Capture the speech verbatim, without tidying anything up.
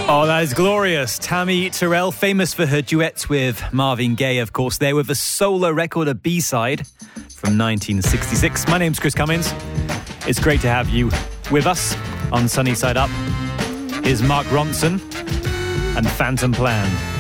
Oh, that is glorious. Tammy Terrell, famous for her duets with Marvin Gaye, of course, there with a solo record, a B-side from nineteen sixty-six. My name's Chris Cummins. It's great to have you with us on Sunny Side Up. Here's Mark Ronson and Phantom Plan.